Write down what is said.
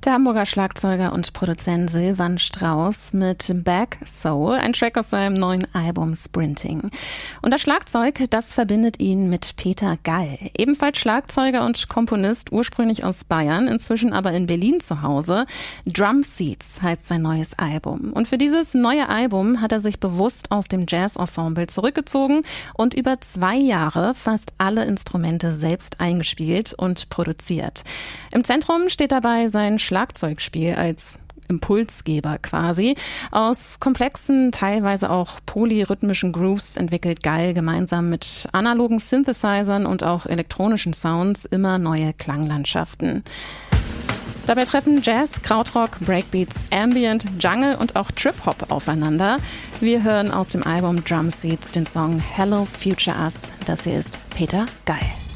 Der Hamburger Schlagzeuger und Produzent Silvan Strauss mit Back Soul, ein Track aus seinem neuen Album Sprinting. Und das Schlagzeug, das verbindet ihn mit Peter Gall, ebenfalls Schlagzeuger und Komponist, ursprünglich aus Bayern, inzwischen aber in Berlin zu Hause. Drum Seats heißt sein neues Album. Und für dieses neue Album hat er sich bewusst aus dem Jazz-Ensemble zurückgezogen und über 2 Jahre fast alle Instrumente selbst eingespielt und produziert. Im Zentrum steht dabei sein Schlagzeugspiel als Impulsgeber quasi. Aus komplexen, teilweise auch polyrhythmischen Grooves entwickelt Gall gemeinsam mit analogen Synthesizern und auch elektronischen Sounds immer neue Klanglandschaften. Dabei treffen Jazz, Krautrock, Breakbeats, Ambient, Jungle und auch Trip-Hop aufeinander. Wir hören aus dem Album Drum Seats den Song Hello Future Us. Das hier ist Peter Gall.